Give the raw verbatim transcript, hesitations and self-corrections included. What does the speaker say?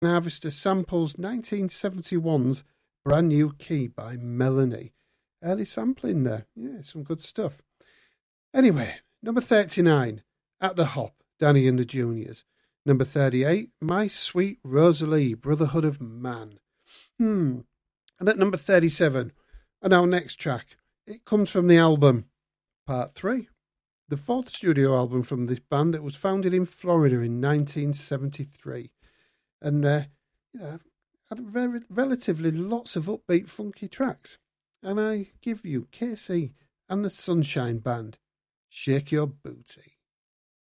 Harvester samples nineteen seventy-one's Brand New Key by Melanie. Early sampling there. Yeah, some good stuff. Anyway, number thirty-nine, At the Hop, Danny and the Juniors. Number thirty-eight, My Sweet Rosalie, Brotherhood of Man. Hmm. And at number thirty-seven, and our next track, it comes from the album Part three, the fourth studio album from this band that was founded in Florida in nineteen seventy-three. And, uh, you know, had very, relatively lots of upbeat, funky tracks. And I give you K C and the Sunshine Band, Shake Your Booty.